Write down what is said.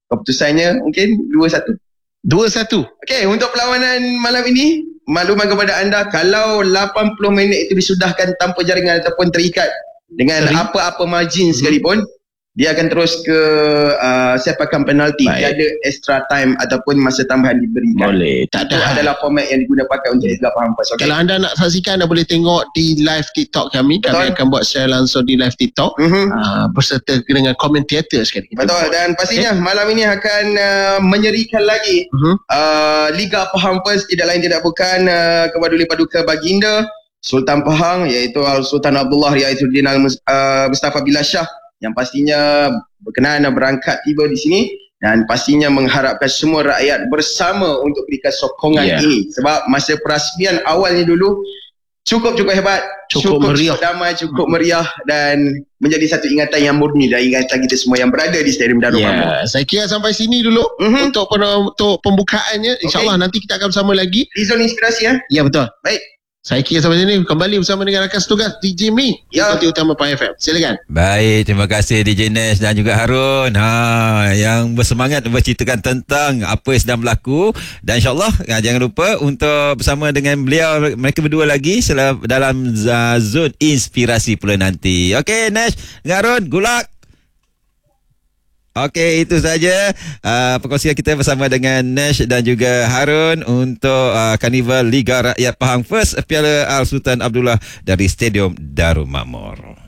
keputusannya mungkin 2-1. 2-1. Okey, untuk perlawanan malam ini, makluman kepada anda, kalau 80 minit itu disudahkan tanpa jaringan ataupun terikat dengan apa-apa margin sekalipun, dia akan terus ke sepakan penalti. Dia ada extra time ataupun masa tambahan diberikan. Boleh. Tak itu ada adalah format yang digunakan untuk Liga Pahang First. Okay? Kalau anda nak saksikan, anda boleh tengok di live TikTok kami. Betul. Kami akan buat share langsung di live TikTok berserta dengan komentator sekali. Betul. Dan pastinya malam ini akan menyerikan lagi Liga Pahang First. Tidak lain tidak bukan kepada Paduka Baginda Sultan Pahang, iaitu Sultan Abdullah Riayatuddin Mustafa Billah Shah, yang pastinya berkenan berangkat tiba di sini dan pastinya mengharapkan semua rakyat bersama untuk berikan sokongan ini, sebab masa perasmian awalnya dulu cukup hebat, cukup meriah, damai, cukup meriah dan menjadi satu ingatan yang murni dari ingatan kita semua yang berada di Stadium Darul Mamur. Saya kira sampai sini dulu untuk pembukaannya. InsyaAllah nanti kita akan bersama lagi di Zon Inspirasi. Ya, betul. Baik. Saya kira sampai sini kembali bersama dengan rakan setugas DJ Mi di Kota Utama Pahang FM. Silakan. Baik, terima kasih DJ Nash dan juga Harun yang bersemangat berceritakan tentang apa yang sedang berlaku, dan insyaAllah jangan lupa untuk bersama dengan beliau, mereka berdua lagi dalam Zon Inspirasi pula nanti. Okey Nash dengan Harun, good luck. Okey, itu saja perkongsian kita bersama dengan Nash dan juga Harun untuk Karnival Liga Rakyat Pahang First Piala Al Sultan Abdullah dari Stadium Darul Mamur.